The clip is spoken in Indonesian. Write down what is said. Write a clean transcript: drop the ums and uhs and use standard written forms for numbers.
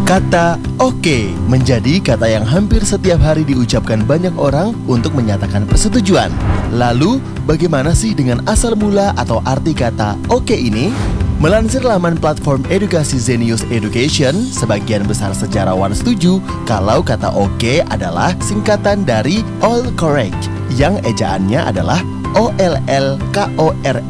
Kata oke menjadi kata yang hampir setiap hari diucapkan banyak orang untuk menyatakan persetujuan. Lalu, bagaimana sih dengan asal mula atau arti kata oke ini? Melansir laman platform edukasi Zenius Education, sebagian besar sejarawan setuju kalau kata oke adalah singkatan dari all correct, yang ejaannya adalah OLLKORE.